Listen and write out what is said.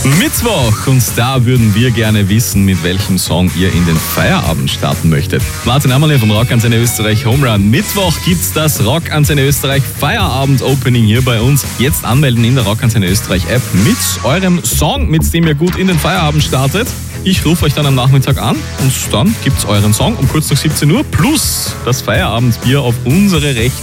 Mittwoch und da würden wir gerne wissen, mit welchem Song ihr in den Feierabend starten möchtet. Martin Ammerle vom Rock Antenne Österreich Home Run. Mittwoch gibt's das Rock Antenne Österreich Feierabend Opening hier bei uns. Jetzt anmelden in der Rock Antenne Österreich App mit eurem Song, mit dem ihr gut in den Feierabend startet. Ich rufe euch dann am Nachmittag an und dann gibt's euren Song um kurz nach 17 Uhr plus das Feierabendbier auf unsere Rechnung.